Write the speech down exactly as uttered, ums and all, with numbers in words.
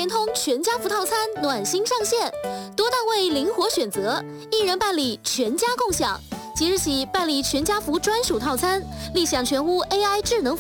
联通全家福套餐暖心上线，多单位灵活选择，一人办理全家共享。即日起办理全家福专属套餐，立享全屋 A I 智能